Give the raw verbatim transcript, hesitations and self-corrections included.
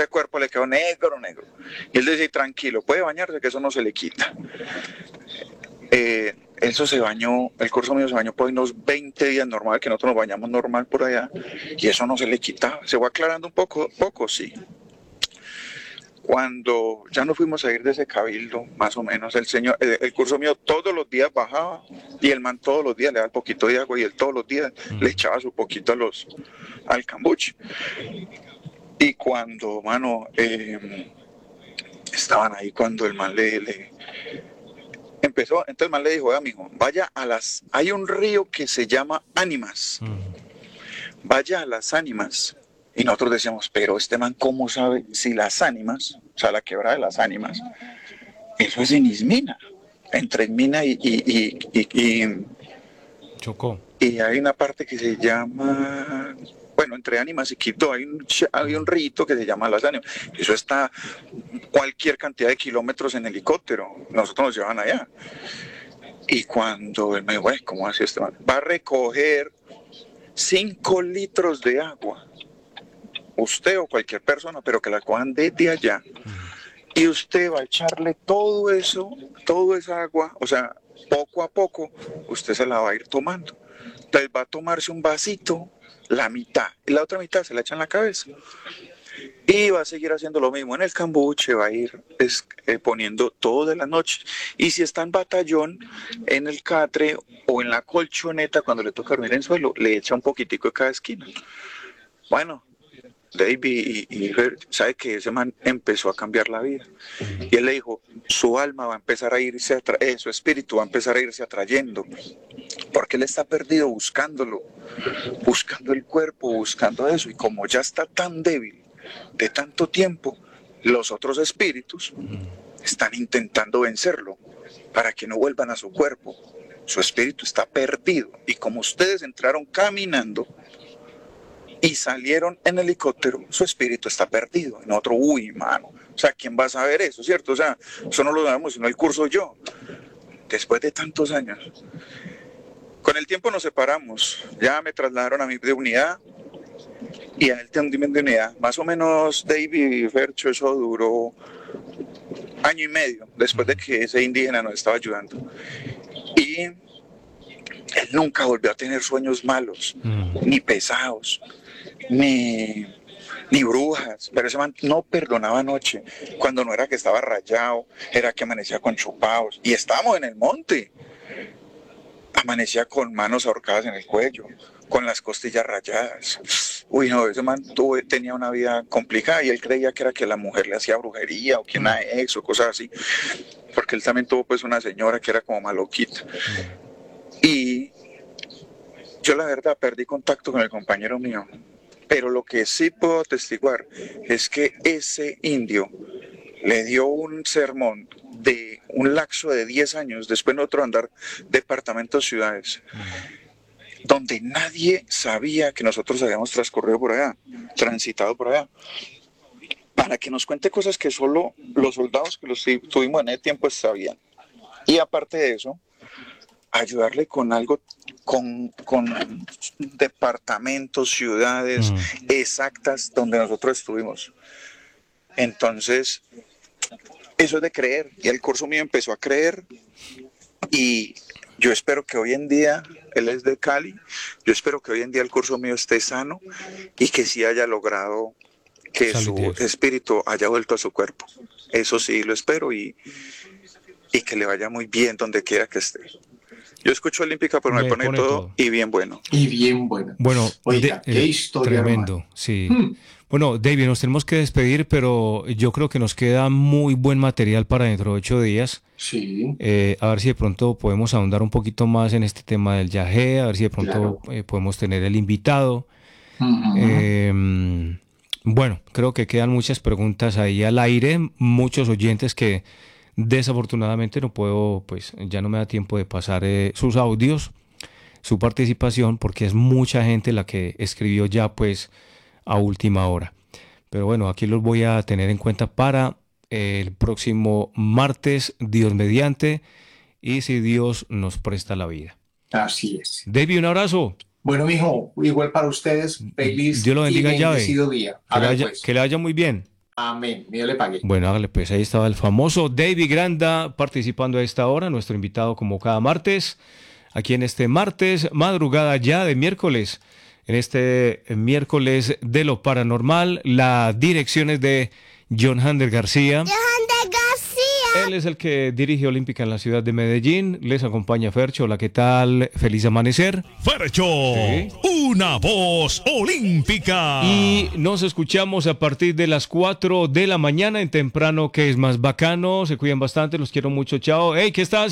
ese cuerpo le quedó negro, negro. Y él decía, tranquilo, puede bañarse, que eso no se le quita. Eh, eso se bañó, el curso mío se bañó por unos veinte días normal, que nosotros nos bañamos normal por allá, y eso no se le quitaba. Se fue aclarando un poco, poco, sí. Cuando ya nos fuimos a ir de ese cabildo, más o menos, el señor, el, el curso mío todos los días bajaba y el man todos los días le daba un poquito de agua y él todos los días mm. le echaba su poquito a los, al cambuche. Y cuando, mano, eh, estaban ahí cuando el man le, le empezó, entonces el man le dijo, oiga, mijo, vaya a las, hay un río que se llama Ánimas, mm. vaya a las Ánimas. Y nosotros decíamos, pero este man, ¿cómo sabe si las Ánimas, o sea, la quebrada de las Ánimas, eso es en Ismina, entre Ismina y, y, y, y, y Chocó. Y hay una parte que se llama, bueno, entre Ánimas y Quito hay un, hay un rito que se llama Las Ánimas. Eso está cualquier cantidad de kilómetros en helicóptero. Nosotros nos llevan allá. Y cuando él me dijo, ¿cómo hace este man? Va a recoger cinco litros de agua. Usted o cualquier persona, pero que la cojan desde allá. Y usted va a echarle todo eso, toda esa agua, o sea, poco a poco, usted se la va a ir tomando. Entonces va a tomarse un vasito, la mitad, y la otra mitad se la echa en la cabeza. Y va a seguir haciendo lo mismo en el cambuche, va a ir es, eh, poniendo toda la noche. Y si está en batallón, en el catre o en la colchoneta, cuando le toca dormir en suelo, le echa un poquitico de cada esquina. Bueno, David y, y sabe que ese man empezó a cambiar la vida. Y él le dijo, su alma va a empezar a irse, atra- eh, su espíritu va a empezar a irse atrayendo. Porque él está perdido buscándolo, buscando el cuerpo, buscando eso. Y como ya está tan débil de tanto tiempo, los otros espíritus están intentando vencerlo para que no vuelvan a su cuerpo. Su espíritu está perdido. Y como ustedes entraron caminando y salieron en helicóptero, su espíritu está perdido. En otro, uy, mano. O sea, ¿quién va a saber eso, cierto? O sea, eso no lo sabemos, sino el curso yo. Después de tantos años. Con el tiempo nos separamos. Ya me trasladaron a mi de unidad y a él también de unidad. Más o menos, David y Fercho, eso duró año y medio después de que ese indígena nos estaba ayudando. Y él nunca volvió a tener sueños malos, mm. ni pesados, ni, ni brujas. Pero ese man no perdonaba noche. Cuando no era que estaba rayado, era que amanecía con chupados. Y estábamos en el monte. Amanecía con manos ahorcadas en el cuello, con las costillas rayadas. Uy, no, ese man tuvo, tenía una vida complicada y él creía que era que la mujer le hacía brujería o que nada de eso, cosas así. Porque él también tuvo pues una señora que era como maloquita. Y yo la verdad perdí contacto con el compañero mío. Pero lo que sí puedo atestiguar es que ese indio le dio un sermón de un lapso de diez años, después nosotros andar departamentos, ciudades, uh-huh. donde nadie sabía que nosotros habíamos transcurrido por allá, transitado por allá, para que nos cuente cosas que solo los soldados que los tuvimos en ese tiempo sabían. Y aparte de eso, ayudarle con algo, con, con departamentos, ciudades uh-huh. exactas donde nosotros estuvimos. Entonces, eso es de creer, y el curso mío empezó a creer, y yo espero que hoy en día, él es de Cali, yo espero que hoy en día el curso mío esté sano, y que sí haya logrado que Salud su Dios. Espíritu haya vuelto a su cuerpo. Eso sí lo espero, y, y que le vaya muy bien donde quiera que esté. Yo escucho Olímpica, pero me, me pone, pone todo, todo y bien bueno. Y bien bueno. Bueno, oiga, de, qué eh, historia. Tremendo, hermano. Sí. Hmm. Bueno, David, nos tenemos que despedir, pero yo creo que nos queda muy buen material para dentro de ocho días. Sí. Eh, a ver si de pronto podemos ahondar un poquito más en este tema del yagé, a ver si de pronto claro. eh, podemos tener el invitado. Uh-huh. Eh, bueno, creo que quedan muchas preguntas ahí al aire, muchos oyentes que desafortunadamente no puedo, pues ya no me da tiempo de pasar eh, sus audios, su participación, porque es mucha gente la que escribió ya pues a última hora. Pero bueno, aquí los voy a tener en cuenta para el próximo martes, Dios mediante, y si Dios nos presta la vida. Así es. David, un abrazo. Bueno, mijo, igual para ustedes, feliz Dios lo bendiga y bendecido día. Que le, ver, vaya, pues. que le vaya muy bien. Amén. Dios le pague. Bueno, hágale pues, ahí estaba el famoso David Granda participando a esta hora, nuestro invitado como cada martes, aquí en este martes, madrugada ya de miércoles, en este miércoles de lo paranormal. La dirección es de John Hander García. John Hander García. Él es el que dirige Olímpica en la ciudad de Medellín. Les acompaña Fercho. Hola, ¿qué tal? Feliz amanecer. Fercho, sí. Una voz olímpica. Y nos escuchamos a partir de las cuatro de la mañana en temprano, que es más bacano. Se cuidan bastante, los quiero mucho. Chao. Hey, ¿qué estás?